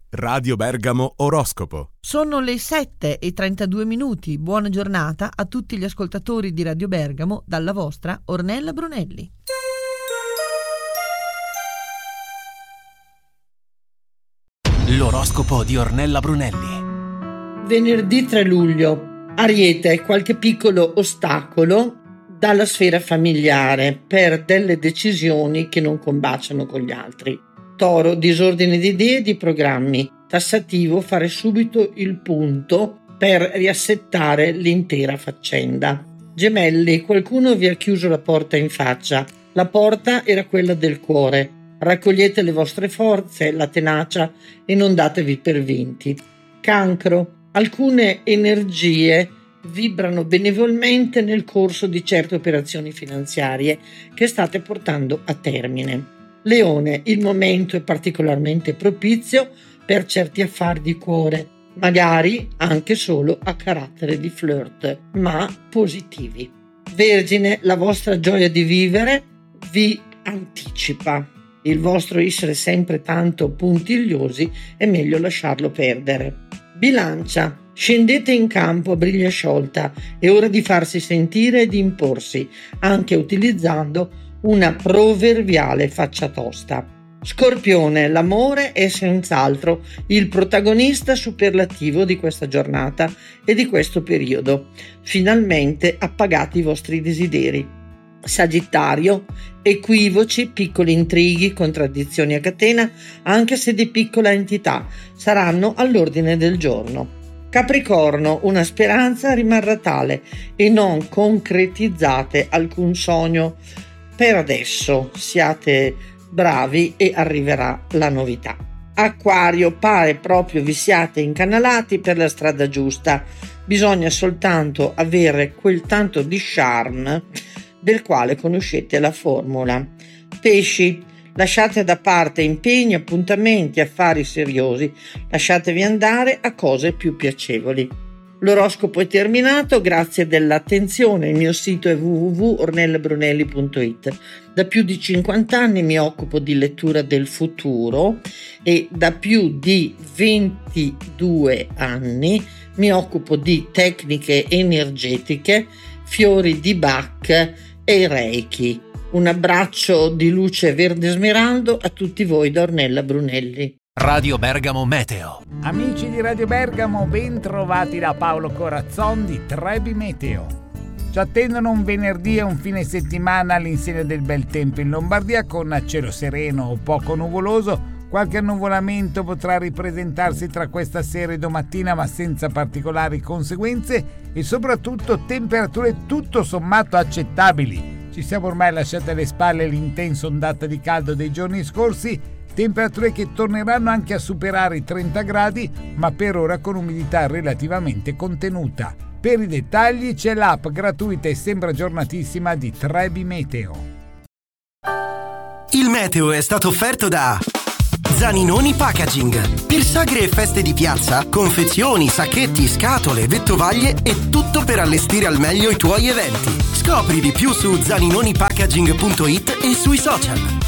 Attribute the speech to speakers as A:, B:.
A: Radio Bergamo Oroscopo.
B: Sono le 7:32. Buona giornata a tutti gli ascoltatori di Radio Bergamo dalla vostra Ornella Brunelli.
C: L'oroscopo di Ornella Brunelli.
D: Venerdì 3 luglio. Ariete, qualche piccolo ostacolo dalla sfera familiare per delle decisioni che non combaciano con gli altri. Toro, disordine di idee e di programmi. Tassativo, fare subito il punto per riassettare l'intera faccenda. Gemelli, qualcuno vi ha chiuso la porta in faccia. La porta era quella del cuore. Raccogliete le vostre forze, la tenacia e non datevi per vinti. Cancro, alcune energie vibrano benevolmente nel corso di certe operazioni finanziarie che state portando a termine. Leone, il momento è particolarmente propizio per certi affari di cuore, magari anche solo a carattere di flirt, ma positivi. Vergine, la vostra gioia di vivere vi anticipa. Il vostro essere sempre tanto puntigliosi è meglio lasciarlo perdere. Bilancia, scendete in campo a briglia sciolta, è ora di farsi sentire e di imporsi, anche utilizzando una proverbiale faccia tosta. Scorpione, l'amore è senz'altro il protagonista superlativo di questa giornata e di questo periodo. Finalmente appagate i vostri desideri. Sagittario, equivoci, piccoli intrighi, contraddizioni a catena, anche se di piccola entità, saranno all'ordine del giorno. Capricorno, una speranza rimarrà tale e non concretizzate alcun sogno. Per adesso siate bravi e arriverà la novità. Acquario, pare proprio vi siate incanalati per la strada giusta. Bisogna soltanto avere quel tanto di charme del quale conoscete la formula. Pesci, lasciate da parte impegni, appuntamenti, affari seriosi. Lasciatevi andare a cose più piacevoli. L'oroscopo è terminato, grazie dell'attenzione. Il mio sito è www.ornellabrunelli.it. Da più di 50 anni mi occupo di lettura del futuro e da più di 22 anni mi occupo di tecniche energetiche, fiori di Bach e Reiki. Un abbraccio di luce verde smeraldo a tutti voi da Ornella Brunelli.
C: Radio Bergamo Meteo.
E: Amici di Radio Bergamo, ben trovati da Paolo Corazzon di Trebi Meteo. Ci attendono un venerdì e un fine settimana all'insegna del bel tempo in Lombardia con cielo sereno o poco nuvoloso. Qualche annuvolamento potrà ripresentarsi tra questa sera e domattina, ma senza particolari conseguenze e soprattutto temperature tutto sommato accettabili. Ci siamo ormai lasciati alle spalle l'intensa ondata di caldo dei giorni scorsi, temperature che torneranno anche a superare i 30 gradi, ma per ora con umidità relativamente contenuta. Per i dettagli c'è l'app gratuita e sembra aggiornatissima di Trebi Meteo.
F: Il meteo è stato offerto da Zaninoni Packaging. Per sagre e feste di piazza, confezioni, sacchetti, scatole, vettovaglie e tutto per allestire al meglio i tuoi eventi. Scopri di più su zaninonipackaging.it e sui social.